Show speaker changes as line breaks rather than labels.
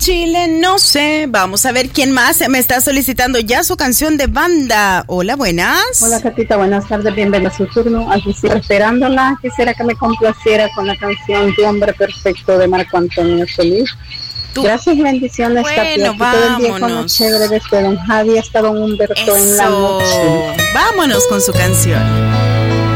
Chile, no sé. Vamos a ver quién más me está solicitando ya su canción de banda. Hola, buenas.
Hola, Catita, buenas tardes, bienvenida a su turno. Aquí estoy esperándola. Quisiera que me complaciera con la canción Tu Hombre Perfecto de Marco Antonio Solís. Gracias, bendiciones.
Bueno,
todo el día con lo chévere desde Don Javi hasta Don Humberto en la noche.
Vámonos con su canción.